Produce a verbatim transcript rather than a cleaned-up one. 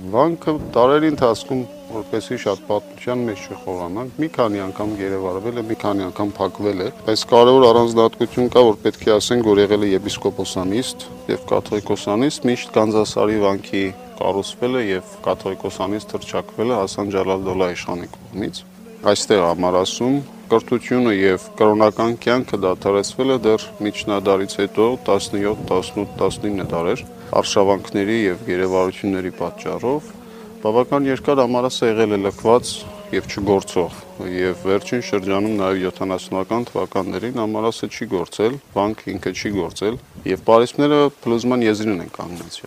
Վանքը տարերի ընթացքում որպեսզի շատ պատմության մեջ չխորանանք, մի քանի անգամ գերեվարվել է, մի քանի անգամ փակվել է, բայց կարևոր առանձնահատկություն կա, որ պետք է ասենք, որ եղել է եպիսկոպոսանիստ եւ կաթողիկոսանիստ, միշտ Գանձասարի վանքի կառուցվել է եւ կաթողիկոսանիստ հռչակվել է Հասան Ջալալ-Դոլա իշխանի կողմից։ Այստեղ ամառասում կրթությունը եւ կրոնական կյանքը դադարեցվել է դեռ միջնադարից հետո տասնյոթ, տասնութ, տասնինը դարեր արշավանքների եւ գերեվարությունների պատճառով բավական երկար ամառասը եղել է լքված եւ չգործող եւ վերջին շրջանում նաեւ յոթանասունական թվականներին ամառասը չի գործել, վանքը ինքը չի գործել եւ պարիսպները փլուզման եզրին են կանգնած։